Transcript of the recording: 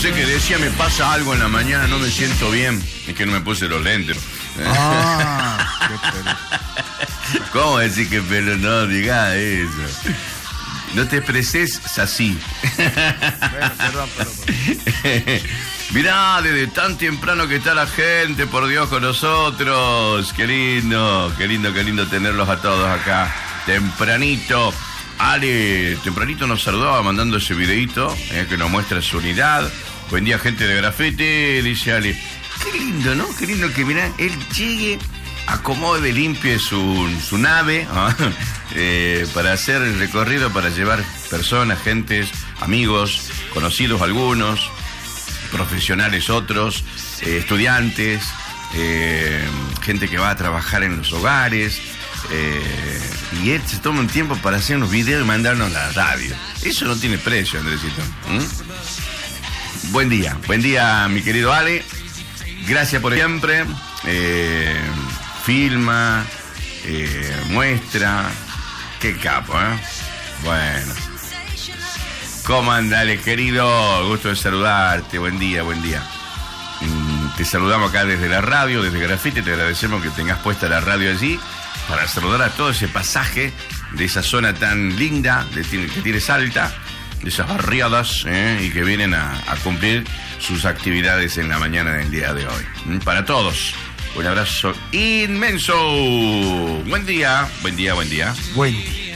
Sé que decía, me pasa algo en la mañana, no me siento bien. Es que no me puse los lentes. Qué pelo. ¿Cómo decir que pelo? No, diga eso. No te expreses así. Bueno, perdón. Mirá, desde tan temprano que está la gente, por Dios, con nosotros. Qué lindo tenerlos a todos acá. Tempranito. Ale, tempranito nos saludaba mandando ese videito que nos muestra su unidad. Buen día, gente de Grafete, dice Ale. Qué lindo, ¿no? Qué lindo que, mirá, él llegue, acomode, limpie su nave para hacer el recorrido, para llevar personas, gentes, amigos, conocidos algunos, profesionales otros, estudiantes, gente que va a trabajar en los hogares. Y él se toma un tiempo para hacer unos videos y mandarnos a la radio. Eso no tiene precio, Andresito. Buen día, mi querido Ale. Gracias por siempre. Filma, muestra. Qué capo, ¿eh? Bueno. ¿Cómo andale, querido? Gusto de saludarte. Buen día. Te saludamos acá desde la radio, desde Grafite. Te agradecemos que tengas puesta la radio allí para saludar a todo ese pasaje de esa zona tan linda que tiene Salta, de esas barriadas, y que vienen a cumplir sus actividades en la mañana del día de hoy. Para todos, un abrazo inmenso. Buen día. Buen día.